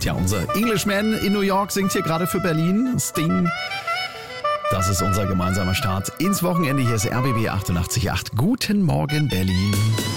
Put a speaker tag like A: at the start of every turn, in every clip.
A: Tja, unser Englishman in New York singt hier gerade für Berlin. Sting. Das ist unser gemeinsamer Start ins Wochenende. Hier ist RBB 88.8. Guten Morgen, Berlin.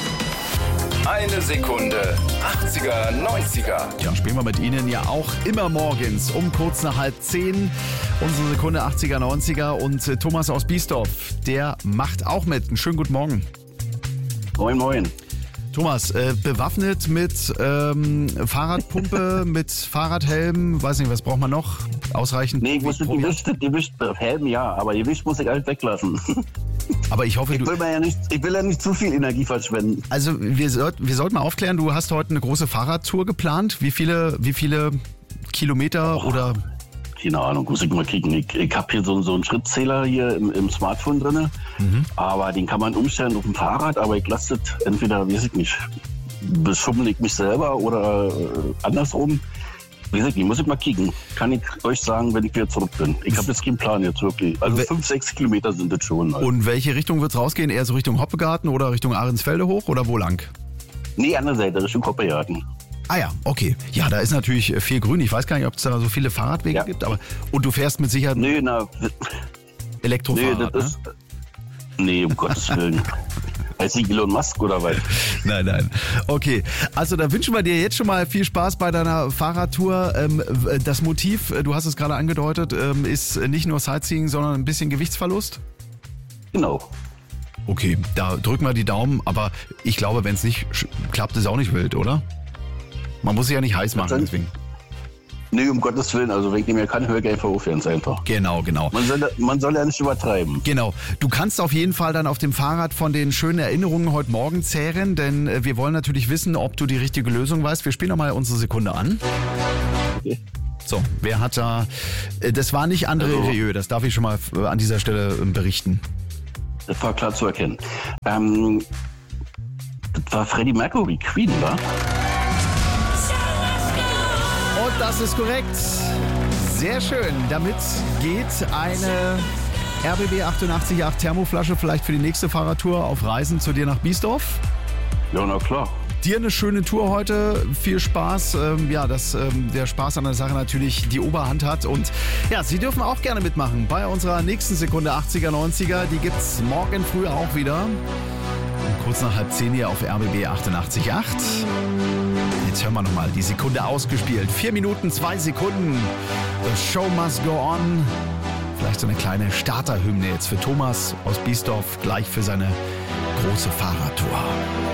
B: Eine Sekunde, 80er, 90er.
A: Ja, spielen wir mit Ihnen ja auch immer morgens um kurz nach 9:30. Unsere Sekunde 80er, 90er. Und Thomas aus Biesdorf, der macht auch mit. Einen schönen guten Morgen.
C: Moin, moin.
A: Thomas, bewaffnet mit Fahrradpumpe, mit Fahrradhelm, weiß nicht, was braucht man noch? Ausreichend?
C: Nee, ich muss Gewicht, Helm ja, aber Gewicht muss ich halt weglassen.
A: Aber ich hoffe,
C: ich will ja nicht zu viel Energie verschwenden.
A: Also wir sollten mal aufklären, du hast heute eine große Fahrradtour geplant. Wie viele Kilometer oder...
C: Keine Ahnung, muss ich mal kicken. Ich habe hier so einen Schrittzähler hier im Smartphone drin, aber den kann man umstellen auf dem Fahrrad, aber ich lasse das entweder, weiß ich nicht, beschummel ich mich selber oder andersrum. Weiß ich nicht, muss ich mal kicken. Kann ich euch sagen, wenn ich wieder zurück bin. Ich habe jetzt keinen Plan jetzt wirklich. Also 5-6 Kilometer sind das schon. Also.
A: Und welche Richtung wird es rausgehen? Eher so Richtung Hoppegarten oder Richtung Ahrensfelde hoch oder wo lang?
C: Nee, andere Seite, Richtung Hoppegarten.
A: Ah ja, okay. Ja, da ist natürlich viel Grün. Ich weiß gar nicht, ob es da so viele Fahrradwege gibt, aber und du fährst mit Sicherheit Elektrofahrrad,
C: Nee, um Gottes Willen. Heißt nicht Elon Musk oder was?
A: Nein. Okay, also da wünschen wir dir jetzt schon mal viel Spaß bei deiner Fahrradtour. Das Motiv, du hast es gerade angedeutet, ist nicht nur Sightseeing, sondern ein bisschen Gewichtsverlust?
C: Genau.
A: Okay, da drücken wir die Daumen, aber ich glaube, wenn es nicht klappt, ist es auch nicht wild, oder? Man muss sich ja nicht heiß machen, deswegen.
C: Nee, um Gottes Willen, also wenn ich nicht mehr kann, höre ich einfach auf, ganz einfach.
A: Genau.
C: Man soll ja nicht übertreiben.
A: Genau. Du kannst auf jeden Fall dann auf dem Fahrrad von den schönen Erinnerungen heute Morgen zehren, denn wir wollen natürlich wissen, ob du die richtige Lösung weißt. Wir spielen nochmal unsere Sekunde an.
C: Okay.
A: So, wer hat da... Das war nicht André Rieu, das darf ich schon mal an dieser Stelle berichten.
C: Das war klar zu erkennen. Das war Freddie Mercury, Queen, wa?
A: Und das ist korrekt. Sehr schön. Damit geht eine RBB 88.8 Thermoflasche vielleicht für die nächste Fahrradtour auf Reisen zu dir nach Biesdorf.
C: Ja, na klar.
A: Dir eine schöne Tour heute, viel Spaß. Dass der Spaß an der Sache natürlich die Oberhand hat. Und ja, Sie dürfen auch gerne mitmachen bei unserer nächsten Sekunde 80er, 90er. Die gibt's morgen früh auch wieder. Kurz nach 9:30 hier auf RBB 88.8. Jetzt hören wir nochmal die Sekunde ausgespielt. 4 Minuten, 2 Sekunden. The show must go on. Vielleicht so eine kleine Starterhymne jetzt für Thomas aus Biesdorf, gleich für seine große Fahrradtour.